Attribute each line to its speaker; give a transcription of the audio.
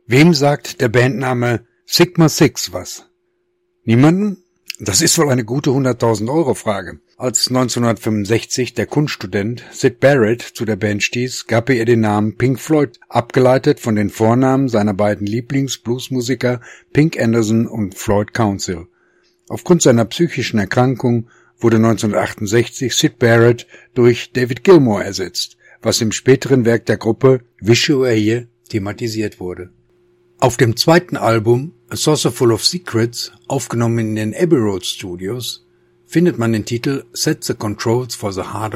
Speaker 1: Wem sagt der Bandname Sigma Six was? Niemanden? Das ist wohl eine gute 100.000 € Frage. Als 1965 der Kunststudent Syd Barrett zu der Band stieß, gab er ihr den Namen Pink Floyd, abgeleitet von den Vornamen seiner beiden Lieblings-Bluesmusiker Pink Anderson und Floyd Council. Aufgrund seiner psychischen Erkrankung wurde 1968 Syd Barrett durch David Gilmour ersetzt, was im späteren Werk der Gruppe Wish You Were Here thematisiert wurde. Auf dem zweiten Album A Saucer Full of Secrets, aufgenommen in den Abbey Road Studios, findet man den Titel Set the Controls for the Heart